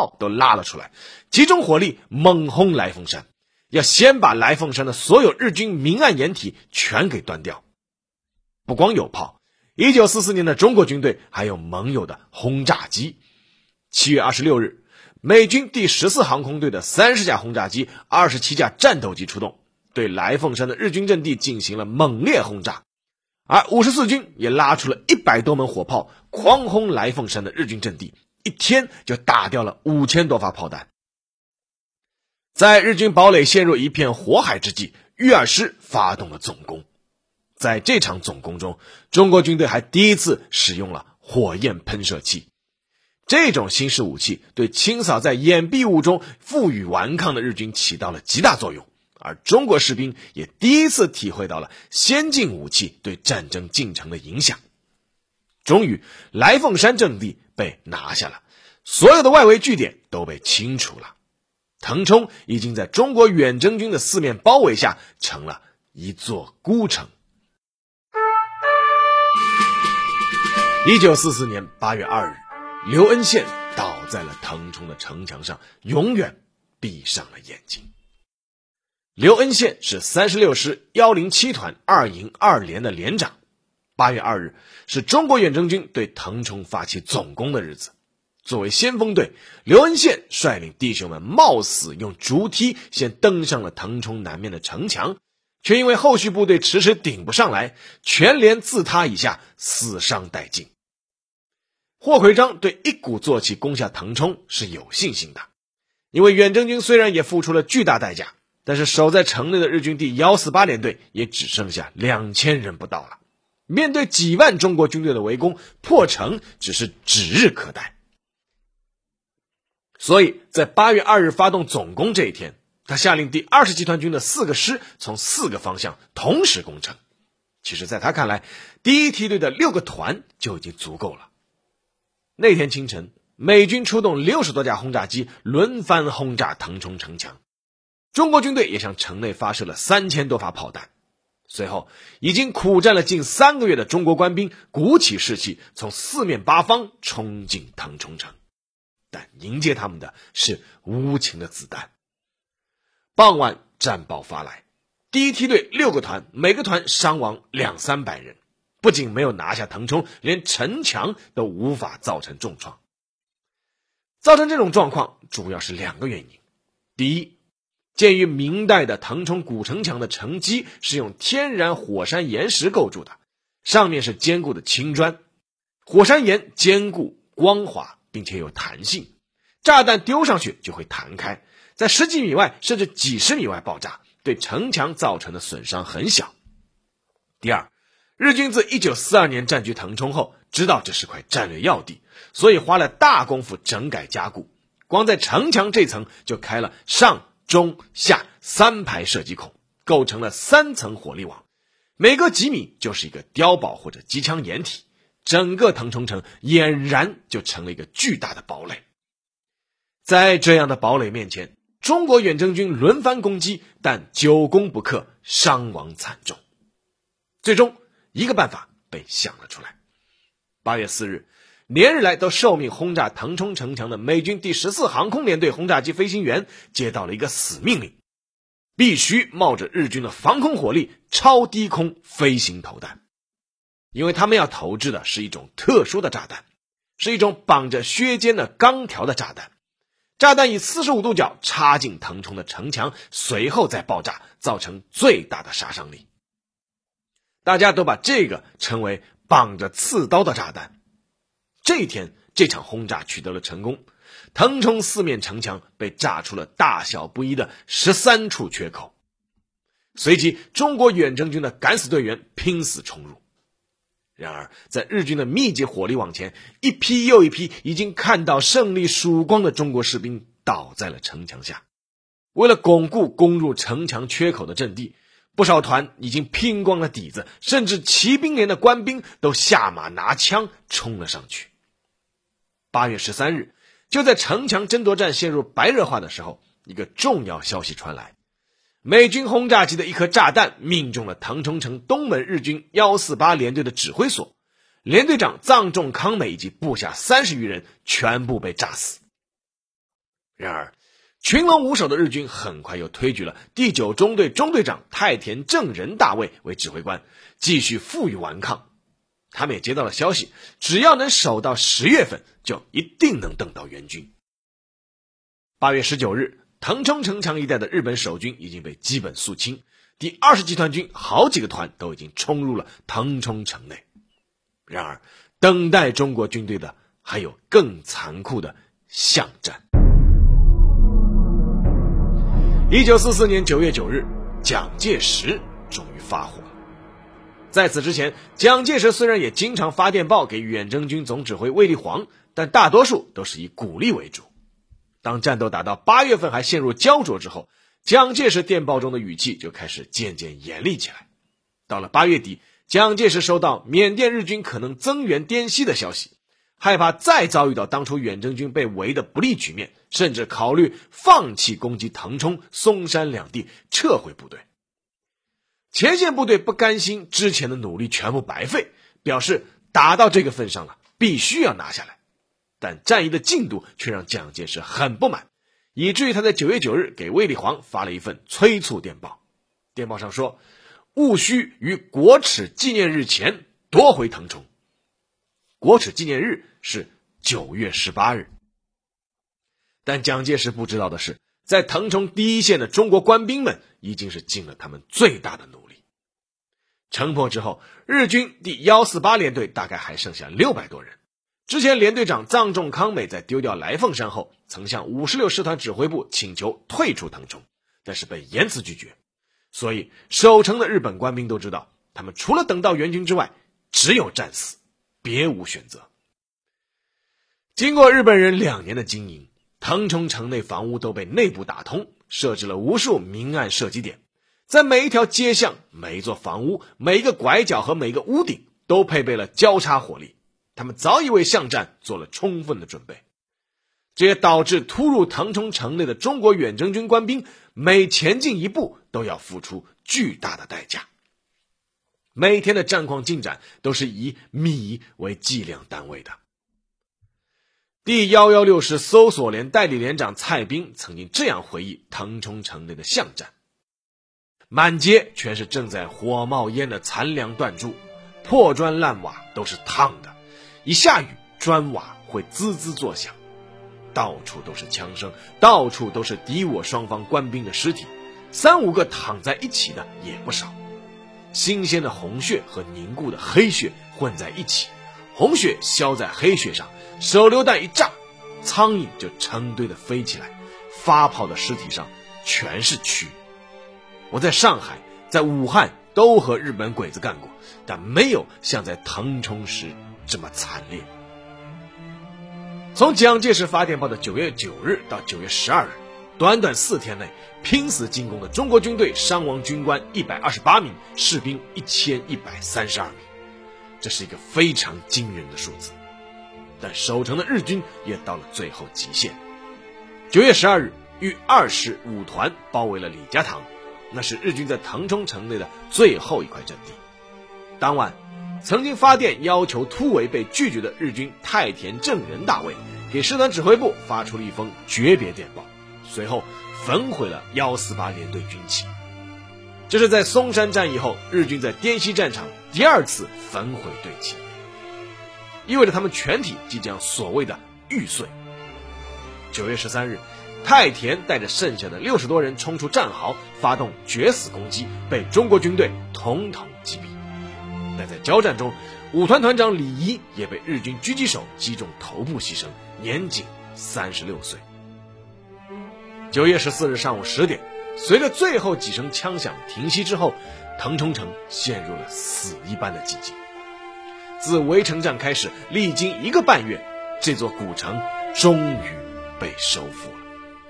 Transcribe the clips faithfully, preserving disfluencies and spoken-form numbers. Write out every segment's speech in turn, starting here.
炮都拉了出来，集中火力猛轰来凤山，要先把来凤山的所有日军明暗掩体全给端掉。不光有炮，一九四四年的中国军队还有盟友的轰炸机。七月二十六日，美军第十四航空队的三十架轰炸机、二十七架战斗机出动，对来凤山的日军阵地进行了猛烈轰炸。而五十四军也拉出了一百多门火炮，狂轰来凤山的日军阵地，一天就打掉了五千多发炮弹。在日军堡垒陷入一片火海之际，豫二师发动了总攻。在这场总攻中，中国军队还第一次使用了火焰喷射器。这种新式武器对清扫在掩蔽物中负隅顽抗的日军起到了极大作用，而中国士兵也第一次体会到了先进武器对战争进程的影响。终于，来凤山阵地被拿下了，所有的外围据点都被清除了。腾冲已经在中国远征军的四面包围下成了一座孤城。一九四四年八月二日，刘恩宪倒在了腾冲的城墙上，永远闭上了眼睛。刘恩宪是三十六师一零七团二营二连的连长。八月二日是中国远征军对腾冲发起总攻的日子。作为先锋队，刘恩宪率领弟兄们冒死用竹梯先登上了腾冲南面的城墙，却因为后续部队迟迟顶不上来，全连自他以下，死伤殆尽。霍奎章对一鼓作气攻下腾冲是有信心的，因为远征军虽然也付出了巨大代价，但是守在城内的日军第一四八联队也只剩下两千人不到了。面对几万中国军队的围攻，破城只是指日可待。所以在八月二日发动总攻这一天，他下令第二十集团军的四个师从四个方向同时攻城。其实在他看来，第一梯队的六个团就已经足够了。那天清晨，美军出动六十多架轰炸机轮番轰炸腾冲城墙，中国军队也向城内发射了三千多发炮弹。随后，已经苦战了近三个月的中国官兵鼓起士气，从四面八方冲进腾冲城，但迎接他们的是无情的子弹。傍晚，战报发来，第一梯队六个团，每个团伤亡两三百人，不仅没有拿下腾冲，连城墙都无法造成重创。造成这种状况主要是两个原因。第一，鉴于明代的腾冲古城墙的城基是用天然火山岩石构筑的，上面是坚固的青砖，火山岩坚固光滑并且有弹性，炸弹丢上去就会弹开，在十几米外甚至几十米外爆炸，对城墙造成的损伤很小。第二，日军自一九四二年占据腾冲后，知道这是块战略要地，所以花了大功夫整改加固，光在城墙这层就开了上中下三排射击孔，构成了三层火力网，每隔几米就是一个碉堡或者机枪掩体，整个腾冲城俨然就成了一个巨大的堡垒。在这样的堡垒面前，中国远征军轮番攻击，但久攻不克，伤亡惨重。最终一个办法被想了出来。八月四日，连日来都受命轰炸腾冲城墙的美军第十四航空联队轰炸机飞行员接到了一个死命令，必须冒着日军的防空火力超低空飞行投弹。因为他们要投掷的是一种特殊的炸弹，是一种绑着削尖的钢条的炸弹。炸弹以四十五度角插进腾冲的城墙，随后再爆炸，造成最大的杀伤力。大家都把这个称为绑着刺刀的炸弹。这一天，这场轰炸取得了成功，腾冲四面城墙被炸出了大小不一的十三处缺口。随即，中国远征军的敢死队员拼死冲入。然而，在日军的密集火力网前，一批又一批已经看到胜利曙光的中国士兵倒在了城墙下。为了巩固攻入城墙缺口的阵地，不少团已经拼光了底子，甚至骑兵连的官兵都下马拿枪冲了上去。八月十三日，就在城墙争夺战陷入白热化的时候，一个重要消息传来，美军轰炸机的一颗炸弹命中了腾冲城东门日军一四八联队的指挥所，连队长藏仲康美以及部下三十余人全部被炸死。 然而群龙无首的日军很快又推举了第九中队中队长太田正仁大尉为指挥官，继续负隅顽抗。他们也接到了消息，只要能守到十月份，就一定能等到援军。八月十九日，腾冲城墙一带的日本守军已经被基本肃清，第二十集团军好几个团都已经冲入了腾冲城内。然而等待中国军队的还有更残酷的巷战。一九四四年九月九日，蒋介石终于发火了。在此之前，蒋介石虽然也经常发电报给远征军总指挥卫立煌，但大多数都是以鼓励为主。当战斗打到八月份还陷入焦灼之后，蒋介石电报中的语气就开始渐渐严厉起来。到了八月底，蒋介石收到缅甸日军可能增援滇西的消息，害怕再遭遇到当初远征军被围的不利局面，甚至考虑放弃攻击腾冲、松山两地，撤回部队。前线部队不甘心之前的努力全部白费，表示打到这个份上了，必须要拿下来。但战役的进度却让蒋介石很不满，以至于他在九月九日给卫立煌发了一份催促电报。电报上说，务须于国耻纪念日前夺回腾冲。国耻纪念日是九月十八日。但蒋介石不知道的是，在腾冲第一线的中国官兵们已经是尽了他们最大的努力。城破之后，日军第一四八联队大概还剩下六百多人。之前联队长藏仲康美在丢掉来凤山后，曾向五十六师团指挥部请求退出腾冲，但是被严词拒绝。所以守城的日本官兵都知道，他们除了等到援军之外，只有战死，别无选择。经过日本人两年的经营，腾冲城内房屋都被内部打通，设置了无数明暗射击点，在每一条街巷、每一座房屋、每一个拐角和每一个屋顶都配备了交叉火力，他们早已为巷战做了充分的准备。这也导致突入腾冲城内的中国远征军官兵每前进一步都要付出巨大的代价。每天的战况进展都是以米为计量单位的。第一一六师搜索连代理连长蔡斌曾经这样回忆腾冲城内的巷战：满街全是正在火冒烟的残梁断柱，破砖烂瓦都是烫的，一下雨砖瓦会滋滋作响，到处都是枪声，到处都是敌我双方官兵的尸体，三五个躺在一起的也不少。新鲜的红血和凝固的黑血混在一起，红血消在黑血上，手榴弹一炸，苍蝇就成堆的飞起来，发泡的尸体上全是蛆。我在上海、在武汉都和日本鬼子干过，但没有像在腾冲时这么惨烈。从蒋介石发电报的九月九日到九月十二日，短短四天内，拼死进攻的中国军队伤亡军官一百二十八名，士兵一千一百三十二名，这是一个非常惊人的数字。但守城的日军也到了最后极限。九月十二日，豫二师五团包围了李家塘，那是日军在腾冲城内的最后一块阵地。当晚，曾经发电要求突围被拒绝的日军太田正仁大尉给师团指挥部发出了一封诀别电报，随后焚毁了一四八联队军旗。这是在松山战役后，日军在滇西战场第二次焚毁队旗，意味着他们全体即将所谓的玉碎。九月十三日，太田带着剩下的六十多人冲出战壕，发动决死攻击，被中国军队统统击毙。但在交战中，五团团长李仪也被日军狙击手击中头部牺牲，年仅三十六岁。九月十四日上午十点，随着最后几声枪响停息之后，腾冲城陷入了死一般的寂静。自围城战开始，历经一个半月，这座古城终于被收复了。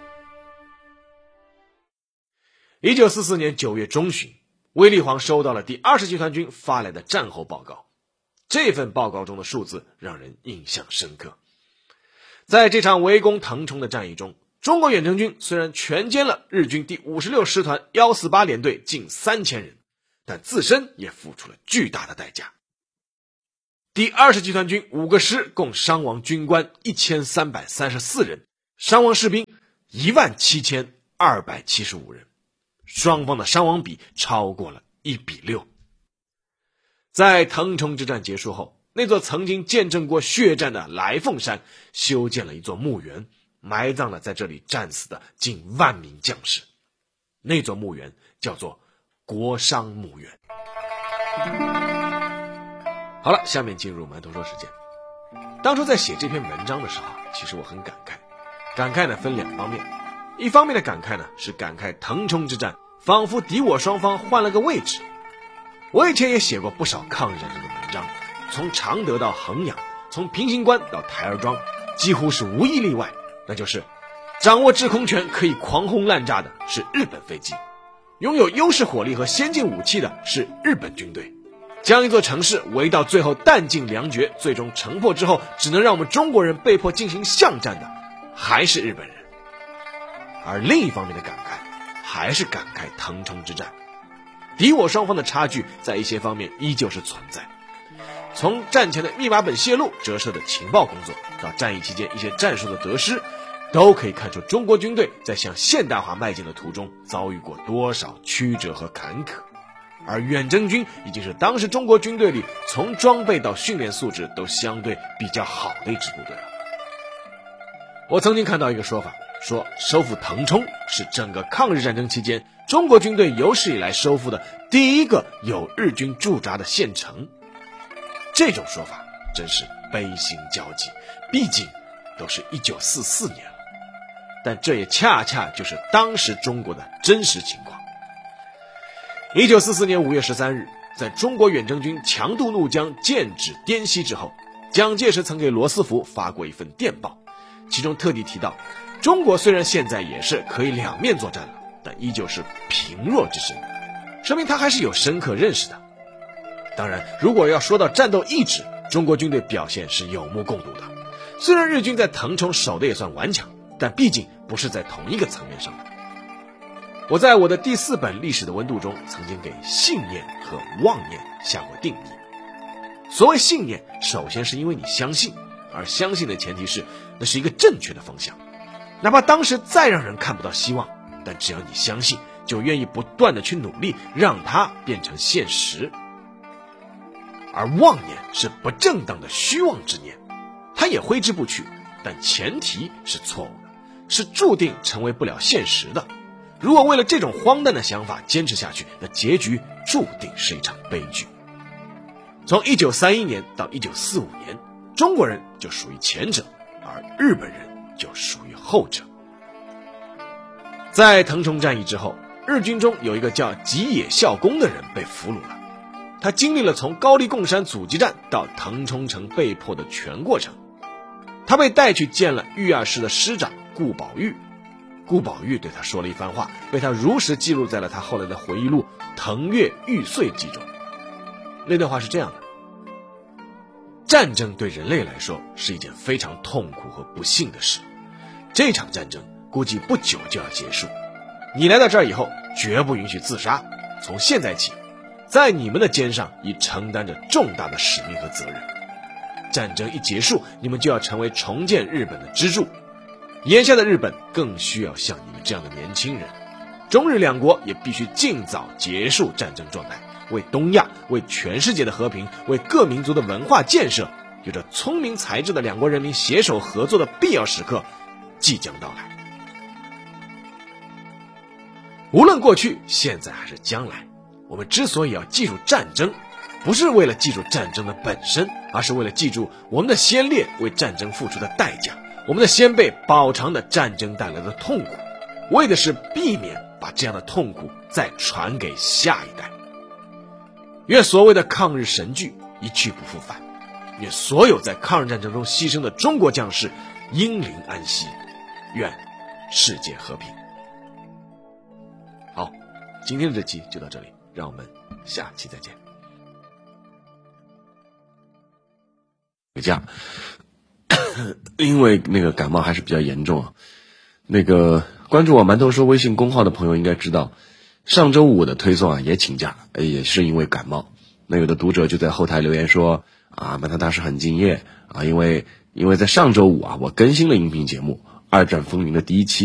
一九四四年九月中旬，卫立煌收到了第二十集团军发来的战后报告。这份报告中的数字让人印象深刻。在这场围攻腾冲的战役中，中国远征军虽然全歼了日军第五十六师团一四八联队近三千人，但自身也付出了巨大的代价。第二十集团军五个师共伤亡军官一千三百三十四人，伤亡士兵一万七千二百七十五人，双方的伤亡比超过了一比六。在腾冲之战结束后，那座曾经见证过血战的来凤山修建了一座墓园，埋葬了在这里战死的近万名将士。那座墓园叫做国殇墓园。好了，下面进入馒头说时间。当初在写这篇文章的时候，其实我很感慨，感慨呢分两方面。一方面的感慨呢是感慨腾冲之战仿佛敌我双方换了个位置。我以前也写过不少抗日战争的文章，从常德到衡阳，从平型关到台儿庄，几乎是无一例外，那就是掌握制空权可以狂轰滥炸的是日本飞机，拥有优势火力和先进武器的是日本军队，将一座城市围到最后弹尽粮绝，最终城破之后只能让我们中国人被迫进行巷战的还是日本人。而另一方面的感慨还是感慨腾冲之战，敌我双方的差距在一些方面依旧是存在。从战前的密码本泄露折射的情报工作，到战役期间一些战术的得失，都可以看出中国军队在向现代化迈进的途中遭遇过多少曲折和坎坷。而远征军已经是当时中国军队里从装备到训练素质都相对比较好的一支部队了。我曾经看到一个说法，说收复腾冲是整个抗日战争期间中国军队有史以来收复的第一个有日军驻扎的县城。这种说法真是悲心交集，毕竟都是一九四四年了，但这也恰恰就是当时中国的真实情况。一九四四年五月十三日，在中国远征军强渡怒江，剑指滇西之后，蒋介石曾给罗斯福发过一份电报，其中特地提到，中国虽然现在也是可以两面作战了，但依旧是贫弱之身，说明他还是有深刻认识的。当然，如果要说到战斗意志，中国军队表现是有目共睹的。虽然日军在腾冲守的也算顽强，但毕竟不是在同一个层面上的。我在我的第四本历史的温度中，曾经给信念和妄念下过定义。所谓信念，首先是因为你相信，而相信的前提是那是一个正确的方向，哪怕当时再让人看不到希望，但只要你相信，就愿意不断的去努力，让它变成现实。而妄念是不正当的虚妄之念，它也挥之不去，但前提是错误的，是注定成为不了现实的。如果为了这种荒诞的想法坚持下去，那结局注定是一场悲剧。从一九三一年到一九四五年，中国人就属于前者，而日本人就属于后者。在腾冲战役之后，日军中有一个叫吉野孝恭的人被俘虏了，他经历了从高丽贡山阻击战到腾冲城被迫的全过程。他被带去见了御二师的师长顾宝玉，顾宝玉对他说了一番话，被他如实记录在了他后来的回忆录《腾越玉碎记》中。那段话是这样的：战争对人类来说是一件非常痛苦和不幸的事，这场战争估计不久就要结束，你来到这儿以后绝不允许自杀，从现在起在你们的肩上已承担着重大的使命和责任。战争一结束，你们就要成为重建日本的支柱，眼下的日本更需要像你们这样的年轻人。中日两国也必须尽早结束战争状态，为东亚，为全世界的和平，为各民族的文化建设，有着聪明才智的两国人民携手合作的必要时刻即将到来。无论过去、现在还是将来，我们之所以要记住战争，不是为了记住战争的本身，而是为了记住我们的先烈为战争付出的代价，我们的先辈饱尝的战争带来的痛苦，为的是避免把这样的痛苦再传给下一代。愿所谓的抗日神剧一去不复返，愿所有在抗日战争中牺牲的中国将士英灵安息，愿世界和平。好，今天的这期就到这里，让我们下期再见。回家，因为那个感冒还是比较严重啊。那个关注我馒头说微信公号的朋友应该知道，上周五的推送啊也请假，也是因为感冒。那有的读者就在后台留言说啊，馒头大师很敬业啊，因为因为在上周五啊我更新了音频节目《二战风云》的第一期。